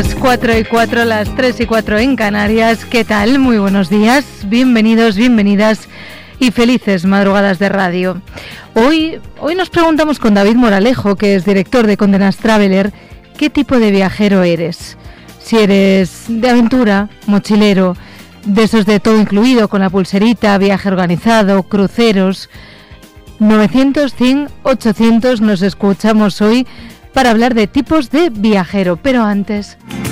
4:04, las 3:04 en Canarias. ¿Qué tal? Muy buenos días, bienvenidos, bienvenidas y felices madrugadas de radio. Hoy nos preguntamos con David Moralejo, que es director de Condé Nast Traveler, ¿qué tipo de viajero eres? Si eres de aventura, mochilero, de esos de todo incluido, con la pulserita, viaje organizado, cruceros. 900, 100, 800 nos escuchamos hoy para hablar de tipos de viajero, pero antes...